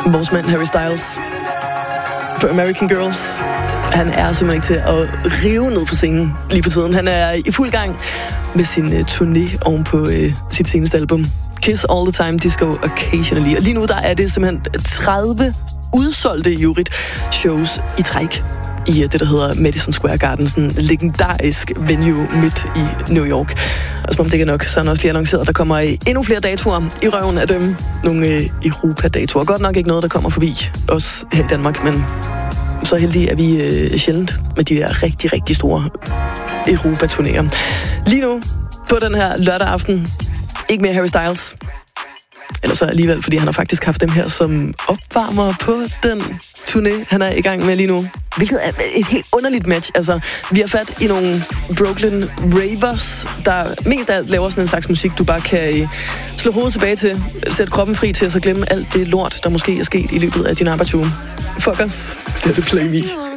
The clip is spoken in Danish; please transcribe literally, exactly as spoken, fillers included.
Vores mand Harry Styles på American Girls. Han er simpelthen ikke til at rive ned på scenen lige for tiden. Han er i fuld gang med sin uh, turné oven på uh, sit seneste album. Kiss All The Time, Disco Occasionally. Og lige nu der er det simpelthen tredive udsolgte i øvrigt shows i træk i det, der hedder Madison Square Garden, sådan en legendarisk venue midt i New York. Og som om det ikke er nok, så har han også lige annonceret, at der kommer endnu flere datoer i røven af dem. Nogle øh, Europa-datoer. Godt nok ikke noget, der kommer forbi os her i Danmark, men så heldige er vi øh, sjældent med de der rigtig, rigtig store Europa-turnéer. Lige nu, på den her lørdag aften, ikke mere Harry Styles. Eller så alligevel, fordi han har faktisk haft dem her som opvarmer på den turné, han er i gang med lige nu. Hvilket er et helt underligt match. Altså, vi har fat i nogle Brooklyn ravers, der mest af alt laver sådan en slags musik, du bare kan slå hovedet tilbage til, sætte kroppen fri til, og så glemme alt det lort, der måske er sket i løbet af din arbejdsuge. Fuck os. Det er det Play Me.